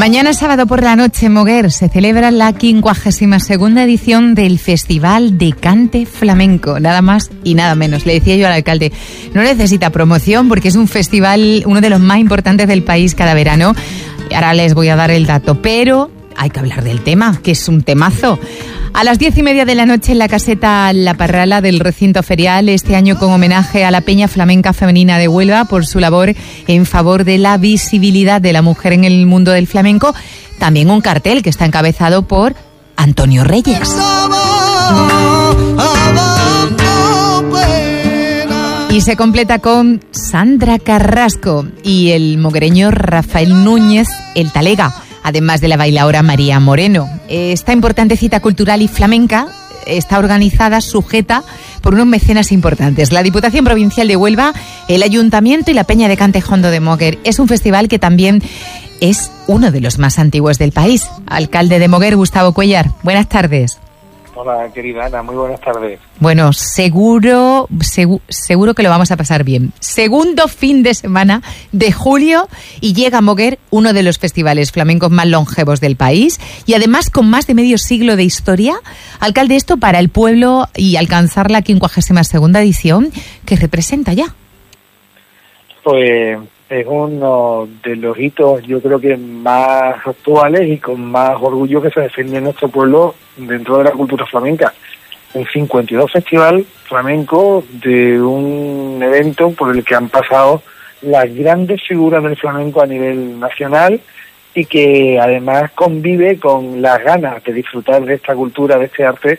Mañana sábado por la noche en Moguer se celebra la 52ª edición del Festival de Cante Flamenco, nada más y nada menos. Le decía yo al alcalde, no necesita promoción porque es un festival, uno de los más importantes del país cada verano. Ahora les voy a dar el dato, pero hay que hablar del tema, que es un temazo. A las 10:30 de la noche en la caseta La Parrala del recinto ferial, este año con homenaje a la Peña Flamenca Femenina de Huelva por su labor en favor de la visibilidad de la mujer en el mundo del flamenco. También un cartel que está encabezado por Antonio Reyes. Y se completa con Sandra Carrasco y el moguereño Rafael Núñez, el talega, además de la bailaora María Moreno. Esta importante cita cultural y flamenca está organizada, sujeta por unos mecenas importantes: la Diputación Provincial de Huelva, el Ayuntamiento y la Peña de Cante Hondo de Moguer. Es un festival que también es uno de los más antiguos del país. Alcalde de Moguer, Gustavo Cuellar, buenas tardes. Hola, querida Ana, muy buenas tardes. Bueno, seguro que lo vamos a pasar bien. Segundo fin de semana de julio y llega a Moguer uno de los festivales flamencos más longevos del país y además con más de medio siglo de historia. Alcalde, esto para el pueblo y alcanzar la 52ª edición, ¿qué representa ya? Pues es uno de los hitos, yo creo que más actuales y con más orgullo que se defiende en nuestro pueblo dentro de la cultura flamenca. Un 52 festival flamenco de un evento por el que han pasado las grandes figuras del flamenco a nivel nacional y que además convive con las ganas de disfrutar de esta cultura, de este arte,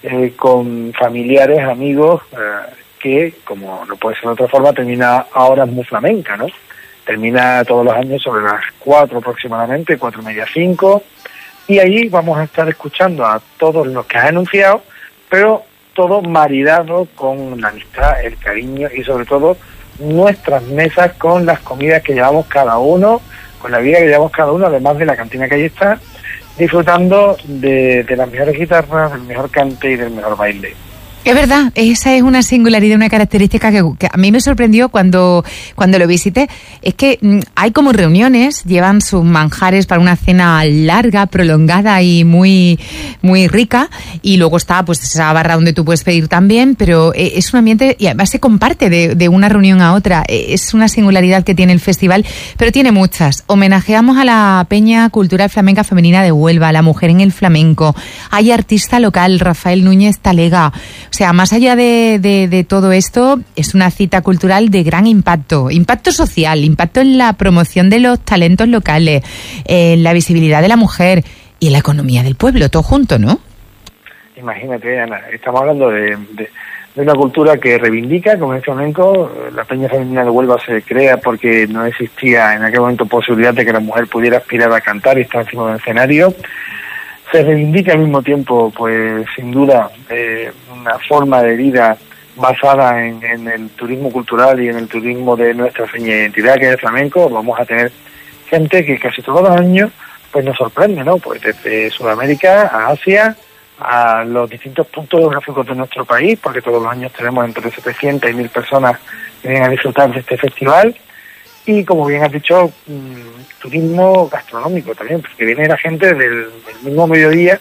con familiares, amigos, que, como no puede ser de otra forma, termina a horas muy flamenca, ¿no? Termina todos los años sobre las 4 aproximadamente, 4:30, 5, y ahí vamos a estar escuchando a todos los que has anunciado, pero todo maridado con la amistad, el cariño y sobre todo nuestras mesas con las comidas que llevamos cada uno, con la vida que llevamos cada uno, además de la cantina que ahí está, disfrutando de las mejores guitarras, del mejor cante y del mejor baile. Es verdad, esa es una singularidad, una característica que a mí me sorprendió cuando lo visité. Es que hay como reuniones, llevan sus manjares para una cena larga, prolongada y muy muy rica, y luego está pues esa barra donde tú puedes pedir también, pero es un ambiente y además se comparte de una reunión a otra. Es una singularidad que tiene el festival, pero tiene muchas. Homenajeamos a la Peña Cultural Flamenca Femenina de Huelva, a la mujer en el flamenco. Hay artista local, Rafael Núñez Talega. O sea, más allá de todo esto, es una cita cultural de gran impacto social, impacto en la promoción de los talentos locales, en la visibilidad de la mujer y en la economía del pueblo, todo junto, ¿no? Imagínate, Ana, estamos hablando de una cultura que reivindica, como el flamenco. La Peña Femenina de Huelva se crea porque no existía en aquel momento posibilidad de que la mujer pudiera aspirar a cantar y estar encima del escenario. Se reivindica al mismo tiempo, pues sin duda, una forma de vida basada en el turismo cultural y en el turismo de nuestra seña de identidad, que es el flamenco. Vamos a tener gente que casi todos los años pues nos sorprende, ¿no? Pues desde Sudamérica a Asia, a los distintos puntos geográficos de nuestro país, porque todos los años tenemos entre 700 y 1000 personas que vienen a disfrutar de este festival. Y como bien has dicho, turismo gastronómico también, porque viene la gente del mismo mediodía,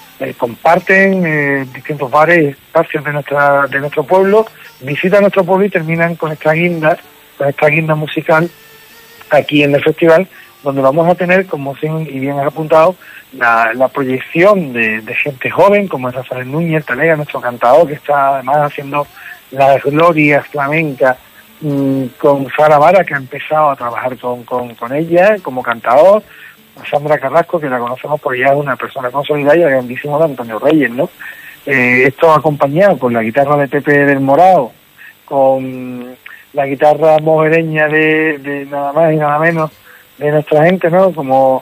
comparten distintos bares y espacios de nuestro pueblo, visitan nuestro pueblo y terminan con esta guinda musical aquí en el festival, donde vamos a tener, como bien has apuntado, la proyección de gente joven, como es Rafael Núñez Talega, nuestro cantador, que está además haciendo las glorias flamencas, con Sara Vara, que ha empezado a trabajar con ella como cantador, a Sandra Carrasco, que la conocemos porque ya es una persona consolidada, y el grandísimo de Antonio Reyes, ¿no? Esto acompañado con la guitarra de Pepe del Morao, con la guitarra mojereña de nada más y nada menos de nuestra gente, ¿no? Como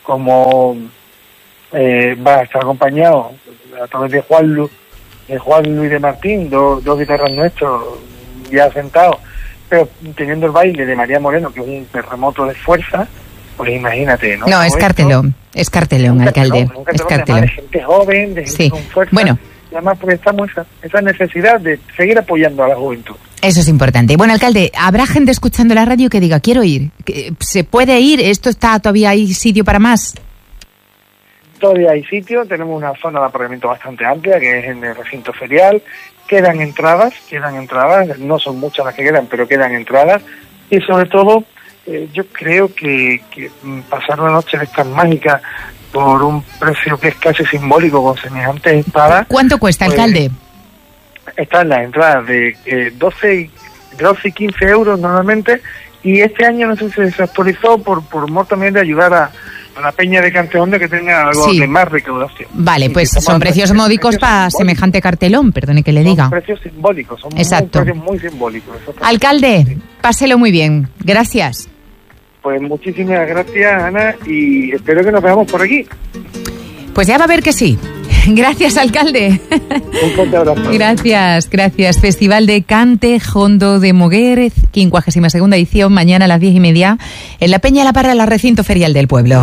va a estar acompañado a través de Juan Luis y de Martín, dos guitarras nuestros ya sentados, pero teniendo el baile de María Moreno, que es un terremoto de fuerza. Pues imagínate, ¿no? No, es cartelón, alcalde. Es cartelón. De gente joven, de gente con fuerza. Bueno, además porque estamos esa necesidad de seguir apoyando a la juventud. Eso es importante. Bueno, alcalde, ¿habrá gente escuchando la radio que diga, quiero ir? ¿Se puede ir? ¿Esto está todavía hay sitio para más? Todavía hay sitio, tenemos una zona de aparcamiento bastante amplia, que es en el recinto ferial. Quedan entradas, no son muchas las que quedan, pero quedan entradas. Y sobre todo, yo creo que pasar una noche de estas mágicas por un precio que es casi simbólico con semejantes espadas. ¿Cuánto cuesta, alcalde? Están las entradas de 12 y 15 euros normalmente, y este año no sé si se actualizó por mor también de ayudar a la peña de Canteonde que tenga algo de más recaudación. Vale, pues son precios módicos para semejante cartelón, perdone que le diga. Son precios simbólicos, son precios muy simbólicos. Alcalde, páselo muy bien. Gracias. Pues muchísimas gracias, Ana, y espero que nos veamos por aquí. Pues ya va a ver que sí. Gracias, alcalde. Un fuerte abrazo. Gracias. Festival de Cante Jondo de Moguer, 52ª edición, mañana a las 10:30, en la Peña La Parra, en el recinto ferial del pueblo.